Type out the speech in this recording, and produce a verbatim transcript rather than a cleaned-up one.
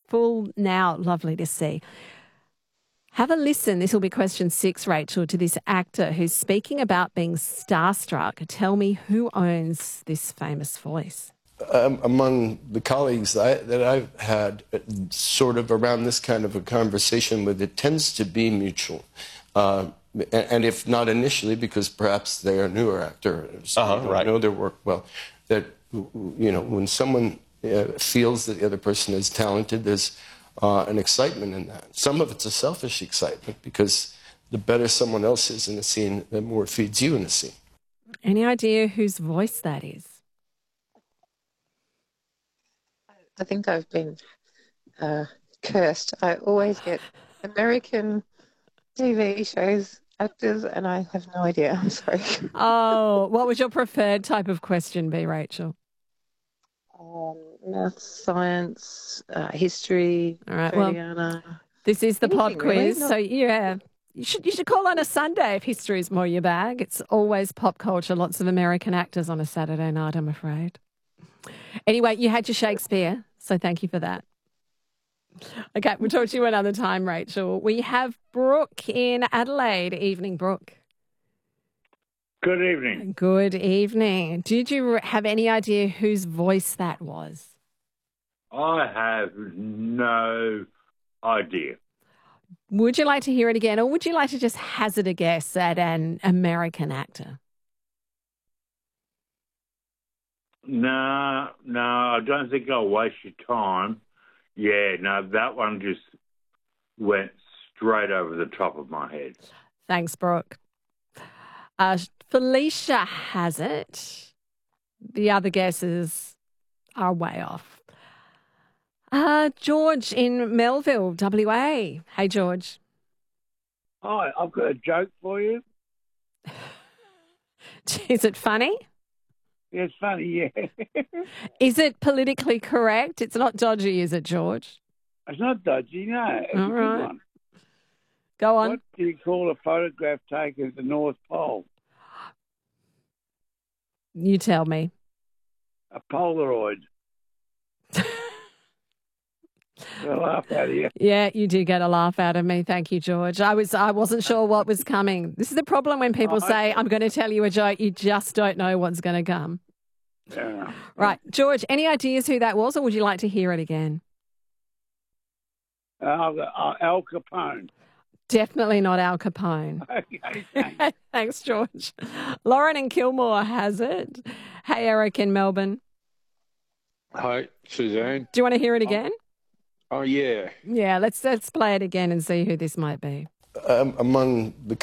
full now. Lovely to see. Have a listen. This will be question six, Rachel, to this actor who's speaking about being starstruck. Tell me who owns this famous voice. Um, among the colleagues that, I, that I've had uh, sort of around this kind of a conversation with, it tends to be mutual. Uh, and, and if not initially, because perhaps they are newer actors, uh-huh, they don't right. know their work well, that, you know, when someone uh, feels that the other person is talented, there's uh, an excitement in that. Some of it's a selfish excitement, because the better someone else is in a scene, the more it feeds you in a scene. Any idea whose voice that is? I think I've been uh, cursed. I always get American T V shows, actors, and I have no idea. I'm sorry. Oh, what would your preferred type of question be, Rachel? Um, math, science, uh, history, All right, Juliana. well, this is the Anything, pop quiz, really? Not- so yeah. You should you should call on a Sunday if history is more your bag. It's always pop culture, lots of American actors on a Saturday night, I'm afraid. Anyway, you had your Shakespeare, so thank you for that. Okay, we'll talk to you another time, Rachel. We have Brooke in Adelaide. Evening, Brooke. Good evening. Good evening. Did you have any idea whose voice that was? I have no idea. Would you like to hear it again, or would you like to just hazard a guess at an American actor? No, no, I don't think I'll waste your time. Yeah, no, that one just went straight over the top of my head. Thanks, Brooke. Uh, Felicia has it. The other guesses are way off. Uh, George in Melville, W A. Hey, George. Hi, I've got a joke for you. Is it funny? Yeah, it's funny, yeah. Is it politically correct? It's not dodgy, is it, George? It's not dodgy, no. It's All a good right. one. Go on. What do you call a photograph taken at the North Pole? You tell me. A Polaroid. I laugh out of you. Yeah, you do get a laugh out of me. Thank you, George. I was I wasn't sure what was coming. This is the problem when people Oh, say, I'm going to tell you a joke, you just don't know what's going to come. Yeah. Right. George, any ideas who that was, or would you like to hear it again? Uh, uh, Al Capone. Definitely not Al Capone. Okay, thanks. Thanks, George. Lauren in Kilmore has it. Hey, Eric in Melbourne. Hi, Suzanne. Do you want to hear it again? Oh, yeah. Yeah, let's let's play it again and see who this might be. Um, among the